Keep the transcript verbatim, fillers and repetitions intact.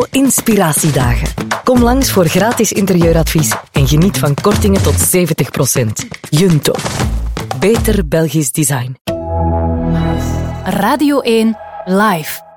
Inspiratiedagen. Kom langs voor gratis interieuradvies en geniet van kortingen tot zeventig procent. Junto. Beter Belgisch design. Radio één Live.